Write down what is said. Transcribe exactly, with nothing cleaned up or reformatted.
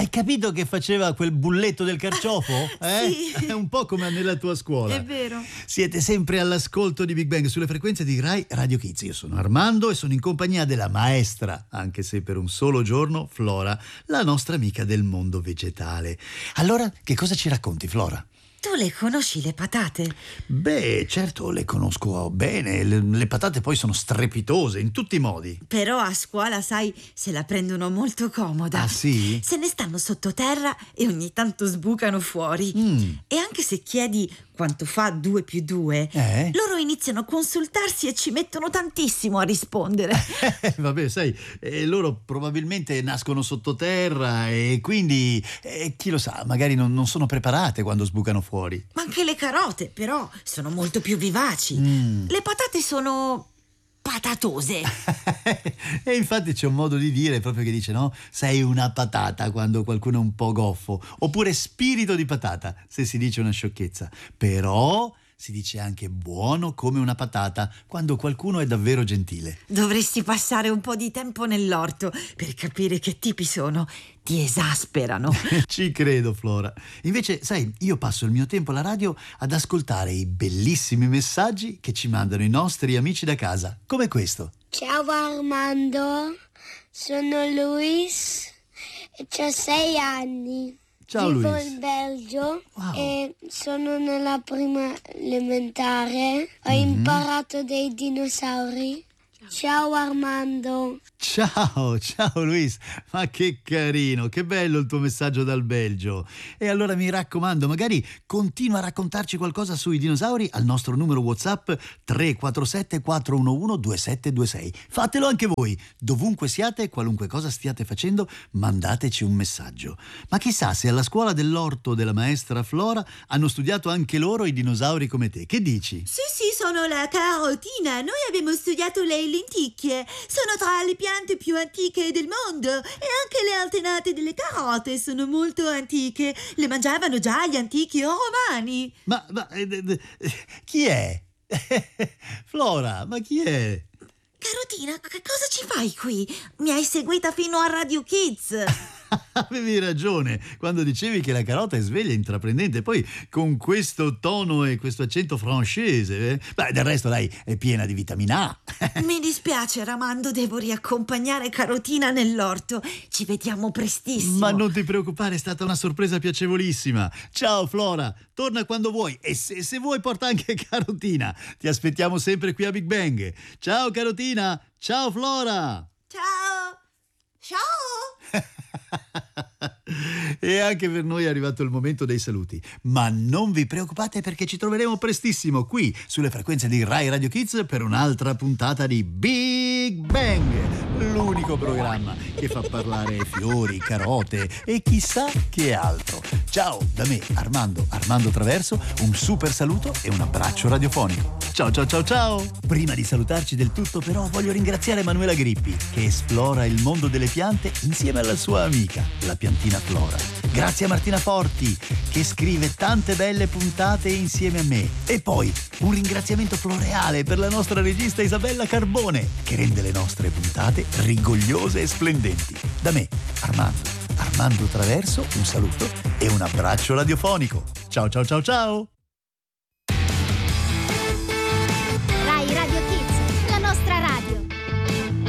Hai capito che faceva quel bulletto del carciofo? Eh? Sì. È un po' come nella tua scuola. È vero. Siete sempre all'ascolto di Big Bang sulle frequenze di Rai Radio Kids. Io sono Armando e sono in compagnia della maestra, anche se per un solo giorno, Flora, la nostra amica del mondo vegetale. Allora, che cosa ci racconti, Flora? Tu le conosci le patate? Beh, certo, le conosco bene. Le, le patate poi sono strepitose in tutti i modi. Però a scuola, sai, se la prendono molto comoda. Ah, sì? Se ne stanno sottoterra e ogni tanto sbucano fuori. Mm. E anche se chiedi quanto fa due più due, Eh? loro iniziano a consultarsi e ci mettono tantissimo a rispondere. Eh, vabbè, sai, eh, loro probabilmente nascono sottoterra e quindi, eh, chi lo sa, magari non, non sono preparate quando sbucano fuori. Ma anche le carote, però, sono molto più vivaci. Mm. Le patate sono patatose. E infatti c'è un modo di dire proprio che dice, no? Sei una patata quando qualcuno è un po' goffo, oppure spirito di patata se si dice una sciocchezza. Però si dice anche buono come una patata quando qualcuno è davvero gentile. Dovresti passare un po' di tempo nell'orto per capire che tipi sono. Ti esasperano. Ci credo, Flora. Invece, sai, io passo il mio tempo alla radio ad ascoltare i bellissimi messaggi che ci mandano i nostri amici da casa, come questo. Ciao Armando, sono Luis e ho sei anni. Ciao Vivo Luis. in Belgio. Wow. E sono nella prima elementare. Ho Mm-hmm. imparato dei dinosauri. Ciao Armando. Ciao, ciao Luis, ma che carino, che bello il tuo messaggio dal Belgio. E allora mi raccomando, magari continua a raccontarci qualcosa sui dinosauri al nostro numero WhatsApp tre quattro sette quattro uno uno due sette due sei. Fatelo anche voi, dovunque siate, qualunque cosa stiate facendo, mandateci un messaggio. Ma chissà se alla scuola dell'orto della maestra Flora hanno studiato anche loro i dinosauri come te, che dici? Sì, sì, sono la carotina. Noi abbiamo studiato le lenticchie. Sono tra le piante più antiche del mondo. E anche le altenate delle carote sono molto antiche. Le mangiavano già gli antichi romani. Ma, ma eh, eh, eh, chi è? Flora, ma chi è? Carotina, che cosa ci fai qui? Mi hai seguita fino a Radio Kids. Avevi ragione quando dicevi che la carota è sveglia e intraprendente, poi con questo tono e questo accento francese, eh? Beh, del resto lei è piena di vitamina A. Mi dispiace, Ramando, devo riaccompagnare Carotina nell'orto. Ci vediamo prestissimo. Ma non ti preoccupare, è stata una sorpresa piacevolissima. Ciao Flora, torna quando vuoi e se, se vuoi porta anche Carotina. Ti aspettiamo sempre qui a Big Bang. Ciao Carotina, ciao Flora. Ciao! Ciao! E anche per noi è arrivato il momento dei saluti, ma non vi preoccupate perché ci troveremo prestissimo qui sulle frequenze di Rai Radio Kids per un'altra puntata di Big Bang, l'unico programma che fa parlare fiori, carote e chissà che altro. Ciao da me, Armando, Armando Traverso, un super saluto e un abbraccio radiofonico. Ciao ciao ciao ciao! Prima di salutarci del tutto però voglio ringraziare Manuela Grippi che esplora il mondo delle piante insieme alla sua amica, la piantina Flora. Grazie a Martina Forti che scrive tante belle puntate insieme a me. E poi un ringraziamento floreale per la nostra regista Isabella Carbone che rende le nostre puntate rigogliose e splendenti. Da me, Armando, Armando Traverso, un saluto e un abbraccio radiofonico. Ciao ciao ciao ciao!